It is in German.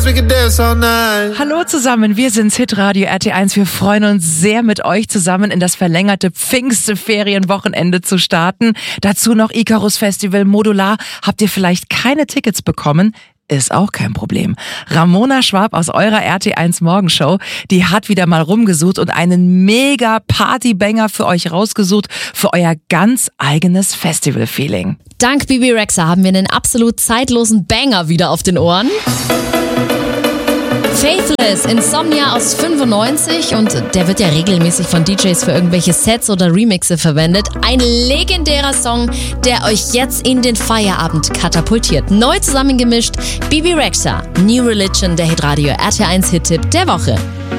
we can dance all night. Hallo zusammen, wir sind's Hitradio RT1. Wir freuen uns sehr, mit euch zusammen in das verlängerte Pfingstferienwochenende zu starten. Dazu noch Icarus Festival Modular. Habt ihr vielleicht keine Tickets bekommen? Ist auch kein Problem. Ramona Schwab aus eurer RT1 Morgenshow, die hat wieder mal rumgesucht und einen mega Partybanger für euch rausgesucht, für euer ganz eigenes Festival-Feeling. Dank Bebe Rexha haben wir einen absolut zeitlosen Banger wieder auf den Ohren. Faithless, Insomnia aus 95, und der wird ja regelmäßig von DJs für irgendwelche Sets oder Remixe verwendet. Ein legendärer Song, der euch jetzt in den Feierabend katapultiert. Neu zusammengemischt, Bebe Rexha, New Religion, der Hitradio RT1 Hit-Tipp der Woche.